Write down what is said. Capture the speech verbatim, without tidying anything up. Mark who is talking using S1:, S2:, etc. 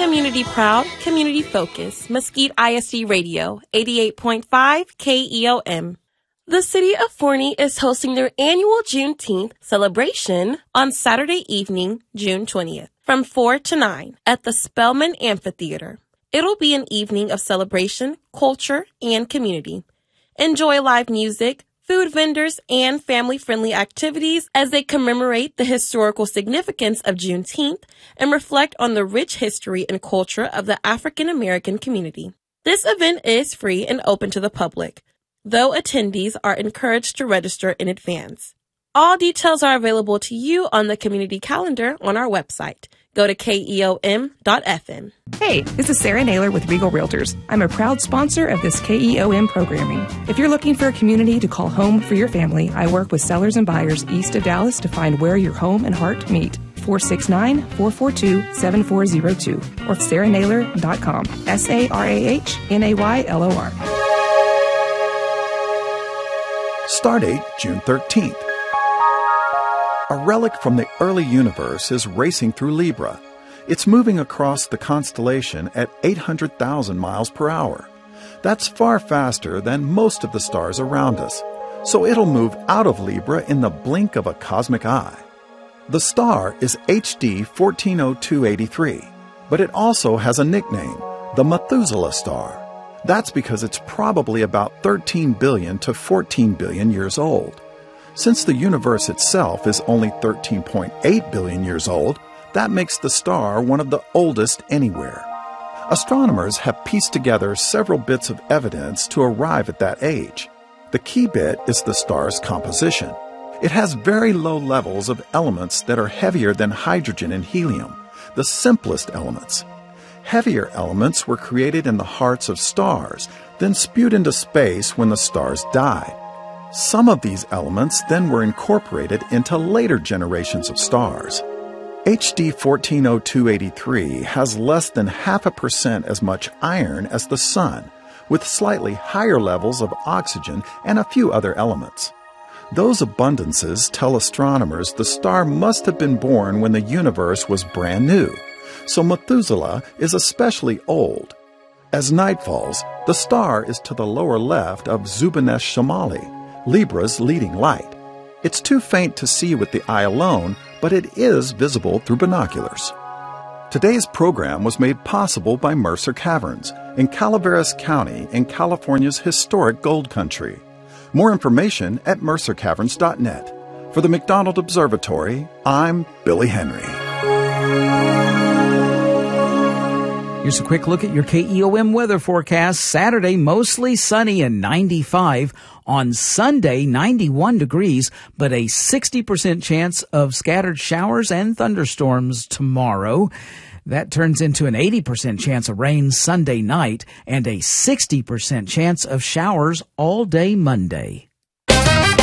S1: Community proud, community focused. Mesquite I S D Radio, eighty-eight point five K E O M. The city of Forney is hosting their annual Juneteenth celebration on Saturday evening, June twentieth, from four to nine at the Spelman Amphitheater. It'll be an evening of celebration, culture, and community. Enjoy live music, food vendors, and family-friendly activities as they commemorate the historical significance of Juneteenth and reflect on the rich history and culture of the African American community. This event is free and open to the public, though attendees are encouraged to register in advance. All details are available to you on the community calendar on our website. Go to K E O M dot F M.
S2: Hey, this is Sarah Naylor with Regal Realtors. I'm a proud sponsor of this K E O M programming. If you're looking for a community to call home for your family, I work with sellers and buyers east of Dallas to find where your home and heart meet. four six nine, four four two, seven four zero two or sarah naylor dot com. S A R A H N A Y L O R.
S3: Stardate June thirteenth. A relic from the early universe is racing through Libra. It's moving across the constellation at eight hundred thousand miles per hour. That's far faster than most of the stars around us, so it'll move out of Libra in the blink of a cosmic eye. The star is H D fourteen oh two eighty-three, but it also has a nickname, the Methuselah star. That's because it's probably about thirteen billion to fourteen billion years old. Since the universe itself is only thirteen point eight billion years old, that makes the star one of the oldest anywhere. Astronomers have pieced together several bits of evidence to arrive at that age. The key bit is the star's composition. It has very low levels of elements that are heavier than hydrogen and helium, the simplest elements. Heavier elements were created in the hearts of stars, then spewed into space when the stars died. Some of these elements then were incorporated into later generations of stars. H D fourteen oh two eighty-three has less than half a percent as much iron as the Sun, with slightly higher levels of oxygen and a few other elements. Those abundances tell astronomers the star must have been born when the universe was brand new, so Methuselah is especially old. As night falls, the star is to the lower left of Zubin-esh Shamali, Libra's leading light. It's too faint to see with the eye alone, but it is visible through binoculars. Today's program was made possible by Mercer Caverns in Calaveras County in California's historic gold country. More information at mercer caverns dot net. For the McDonald Observatory, I'm Billy Henry.
S4: Here's a quick look at your K E O M weather forecast. Saturday, mostly sunny and ninety-five. On Sunday, ninety-one degrees, but a sixty percent chance of scattered showers and thunderstorms tomorrow. That turns into an eighty percent chance of rain Sunday night and a sixty percent chance of showers all day Monday.